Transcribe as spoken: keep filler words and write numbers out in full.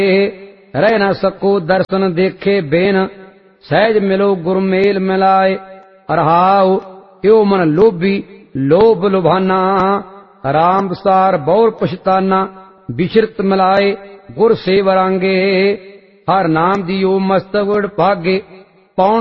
रह न सको दर्शन देखे बेन सहज मिलो गुरमेल मिलाए। रहाओ यो मन लोभी लोभ लुभाना राम विसार बौर पछताना बिचरत मिलाए गुर सेवरांगे। हर नाम दियो मस्तक उड़ भागे पौन